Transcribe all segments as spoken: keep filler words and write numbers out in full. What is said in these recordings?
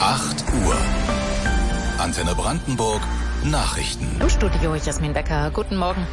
acht Uhr. Antenne Brandenburg Nachrichten. Im Studio Jasmin Becker. Guten Morgen.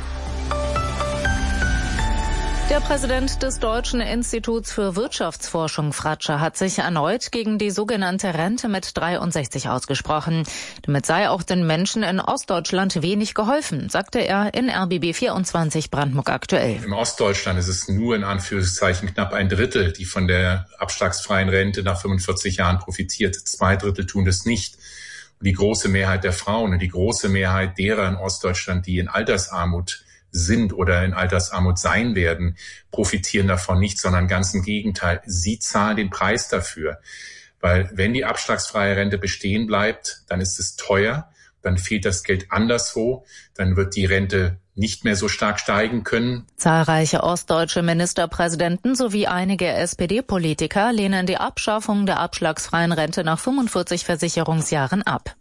Der Präsident des Deutschen Instituts für Wirtschaftsforschung, Fratscher, hat sich erneut gegen die sogenannte Rente mit dreiundsechzig ausgesprochen. Damit sei auch den Menschen in Ostdeutschland wenig geholfen, sagte er in R B B vierundzwanzig Brandenburg aktuell. Im Ostdeutschland ist es nur in Anführungszeichen knapp ein Drittel, die von der abschlagsfreien Rente nach fünfundvierzig Jahren profitiert. Zwei Drittel tun es nicht. Und die große Mehrheit der Frauen und die große Mehrheit derer in Ostdeutschland, die in Altersarmut sind oder in Altersarmut sein werden, profitieren davon nicht, sondern ganz im Gegenteil. Sie zahlen den Preis dafür. Weil wenn die abschlagsfreie Rente bestehen bleibt, dann ist es teuer, dann fehlt das Geld anderswo, dann wird die Rente nicht mehr so stark steigen können. Zahlreiche ostdeutsche Ministerpräsidenten sowie einige S P D-Politiker lehnen die Abschaffung der abschlagsfreien Rente nach fünfundvierzig Versicherungsjahren ab.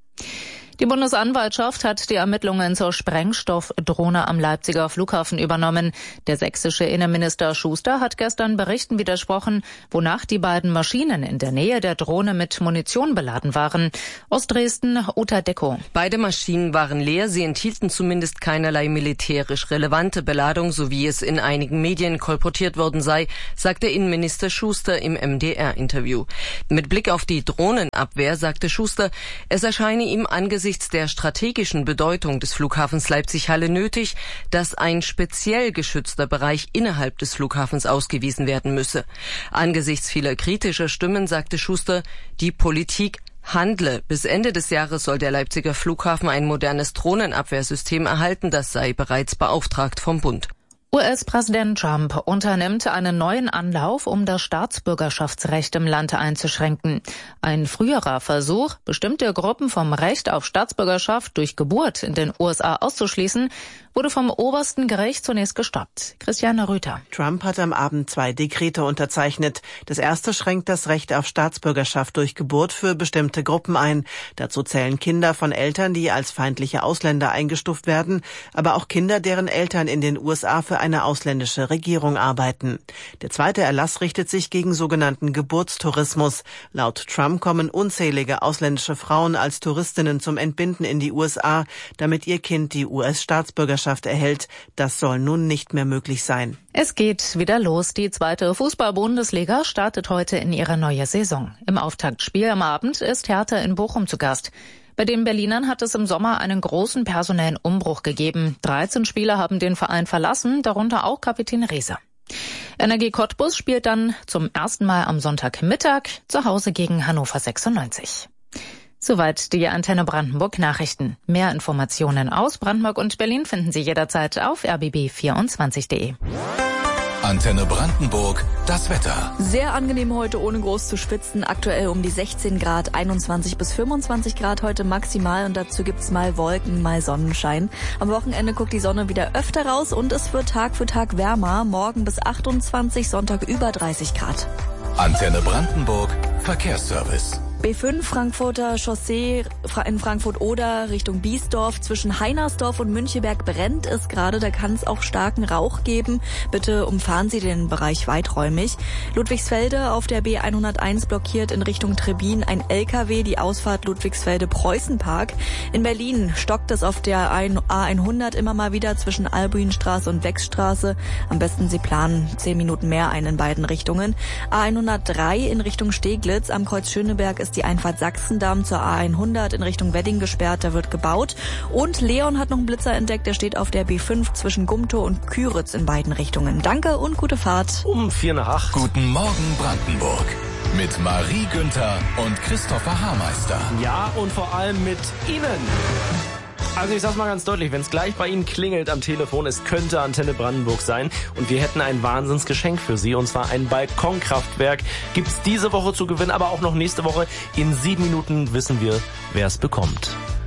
Die Bundesanwaltschaft hat die Ermittlungen zur Sprengstoffdrohne am Leipziger Flughafen übernommen. Der sächsische Innenminister Schuster hat gestern Berichten widersprochen, wonach die beiden Maschinen in der Nähe der Drohne mit Munition beladen waren. Aus Dresden, Uta Decko. Beide Maschinen waren leer, sie enthielten zumindest keinerlei militärisch relevante Beladung, so wie es in einigen Medien kolportiert worden sei, sagte Innenminister Schuster im M D R-Interview. Mit Blick auf die Drohnenabwehr sagte Schuster, es erscheine ihm angesichts Angesichts der strategischen Bedeutung des Flughafens Leipzig-Halle nötig, dass ein speziell geschützter Bereich innerhalb des Flughafens ausgewiesen werden müsse. Angesichts vieler kritischer Stimmen sagte Schuster, die Politik handle. Bis Ende des Jahres soll der Leipziger Flughafen ein modernes Drohnenabwehrsystem erhalten, das sei bereits beauftragt vom Bund. U S-Präsident Trump unternimmt einen neuen Anlauf, um das Staatsbürgerschaftsrecht im Land einzuschränken. Ein früherer Versuch, bestimmte Gruppen vom Recht auf Staatsbürgerschaft durch Geburt in den U S A auszuschließen, wurde vom obersten Gericht zunächst gestoppt. Christiane Rüther. Trump hat am Abend zwei Dekrete unterzeichnet. Das erste schränkt das Recht auf Staatsbürgerschaft durch Geburt für bestimmte Gruppen ein. Dazu zählen Kinder von Eltern, die als feindliche Ausländer eingestuft werden, aber auch Kinder, deren Eltern in den U S A für eine ausländische Regierung arbeiten. Der zweite Erlass richtet sich gegen sogenannten Geburtstourismus. Laut Trump kommen unzählige ausländische Frauen als Touristinnen zum Entbinden in die U S A, damit ihr Kind die U S-Staatsbürgerschaft erhält. Das soll nun nicht mehr möglich sein. Es geht wieder los. Die zweite Fußball-Bundesliga startet heute in ihre neue Saison. Im Auftaktspiel am Abend ist Hertha in Bochum zu Gast. Bei den Berlinern hat es im Sommer einen großen personellen Umbruch gegeben. dreizehn Spieler haben den Verein verlassen, darunter auch Kapitän Rehse. Energie Cottbus spielt dann zum ersten Mal am Sonntagmittag zu Hause gegen Hannover sechsundneunzig. Soweit die Antenne Brandenburg Nachrichten. Mehr Informationen aus Brandenburg und Berlin finden Sie jederzeit auf r b b vierundzwanzig punkt de. Antenne Brandenburg, das Wetter. Sehr angenehm heute, ohne groß zu schwitzen. Aktuell um die sechzehn Grad, einundzwanzig bis fünfundzwanzig Grad heute maximal. Und dazu gibt's mal Wolken, mal Sonnenschein. Am Wochenende guckt die Sonne wieder öfter raus und es wird Tag für Tag wärmer. Morgen bis achtundzwanzig, Sonntag über dreißig Grad. Antenne Brandenburg, Verkehrsservice. B fünf Frankfurter Chaussee in Frankfurt-Oder Richtung Biesdorf. Zwischen Heinersdorf und Müncheberg brennt es gerade. Da kann es auch starken Rauch geben. Bitte umfahren Sie den Bereich weiträumig. Ludwigsfelde auf der B hunderteins blockiert in Richtung Trebin ein L K W. Die Ausfahrt Ludwigsfelde-Preußenpark. In Berlin stockt es auf der A hundert immer mal wieder zwischen Albuinstraße und Wechsstraße. Am besten Sie planen zehn Minuten mehr ein in beiden Richtungen. A hundertdrei in Richtung Steglitz. Am Kreuz Schöneberg ist die Einfahrt Sachsendamm zur A hundert in Richtung Wedding gesperrt, da wird gebaut. Und Leon hat noch einen Blitzer entdeckt, der steht auf der B fünf zwischen Gumtow und Küritz in beiden Richtungen. Danke und gute Fahrt. Um vier nach acht. Guten Morgen Brandenburg. Mit Marie Günther und Christopher Haarmeister. Ja, und vor allem mit Ihnen. Also ich sag's mal ganz deutlich, wenn es gleich bei Ihnen klingelt am Telefon, es könnte Antenne Brandenburg sein und wir hätten ein Wahnsinnsgeschenk für Sie und zwar ein Balkonkraftwerk. Gibt's diese Woche zu gewinnen, aber auch noch nächste Woche. In sieben Minuten wissen wir, wer es bekommt.